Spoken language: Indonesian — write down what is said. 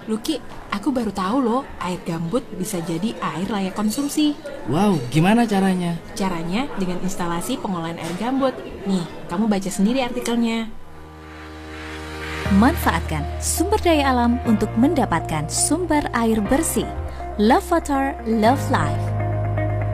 Luki, aku baru tahu loh, air gambut bisa jadi air layak konsumsi. Wow, gimana caranya? Caranya dengan instalasi pengolahan air gambut. Nih, kamu baca sendiri artikelnya. Manfaatkan sumber daya alam untuk mendapatkan sumber air bersih. Love Water, Love Life.